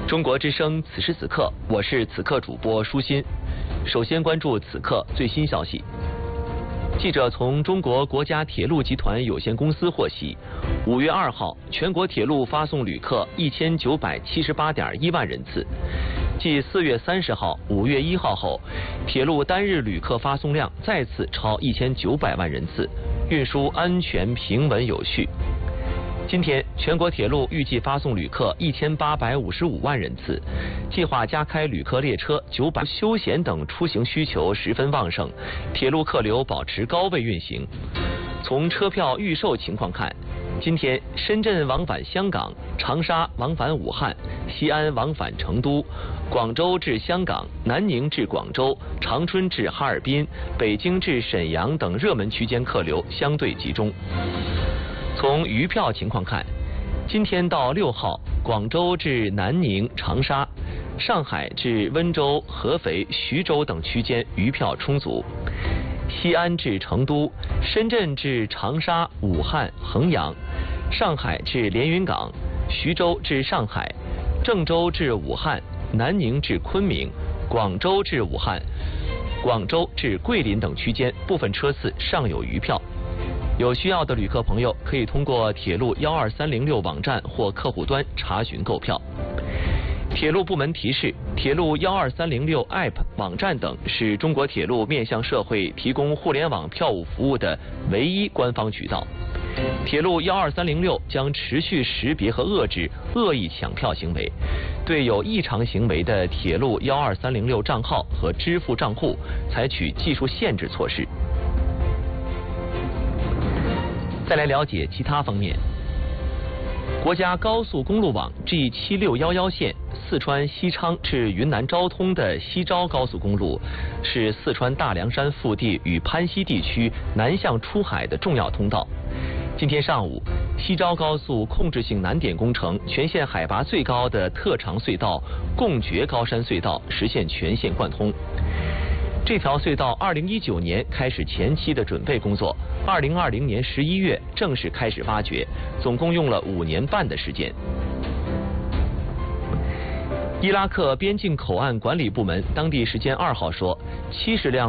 中国之声此时此刻，我是此刻主播舒心。首先关注此刻最新消息。记者从中国国家铁路集团有限公司获悉，5月2号，全国铁路发送旅客1978.1万人次，继4月30号、5月1号后，铁路单日旅客发送量再次超1900万人次，运输安全平稳有序。今天，全国铁路预计发送旅客1855万人次，计划加开旅客列车900，休闲等出行需求十分旺盛，铁路客流保持高位运行。从车票预售情况看，今天深圳往返香港、长沙往返武汉、西安往返成都、广州至香港、南宁至广州、长春至哈尔滨、北京至沈阳等热门区间客流相对集中。从余票情况看，今天到6号，广州至南宁、长沙、上海至温州、合肥、徐州等区间余票充足；西安至成都、深圳至长沙、武汉、衡阳、上海至连云港、徐州至上海、郑州至武汉、南宁至昆明、广州至武汉、广州至桂林等区间部分车次尚有余票。有需要的旅客朋友可以通过铁路12306网站或客户端查询购票。铁路部门提示，铁路12306 App 网站等是中国铁路面向社会提供互联网票务服务的唯一官方渠道。铁路12306将持续识别和遏制恶意抢票行为，对有异常行为的铁路12306账号和支付账户采取技术限制措施。再来了解其他方面。国家高速公路网 G7611 线四川西昌至云南昭通的西昭高速公路，是四川大凉山腹地与攀西地区南向出海的重要通道。今天上午，西昭高速控制性难点工程全线海拔最高的特长隧道贡觉高山隧道实现全线贯通。这条隧道2019年开始前期的准备工作，2020年11月正式开始挖掘，总共用了5年半的时间。伊拉克边境口岸管理部门当地时间2号说，70辆